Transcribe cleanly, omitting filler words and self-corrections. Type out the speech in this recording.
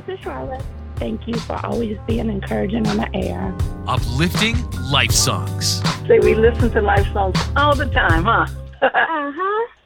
is Charlotte. Thank you for always being encouraging on the air. Uplifting life songs. Say we listen to life songs all the time, huh? Uh-huh.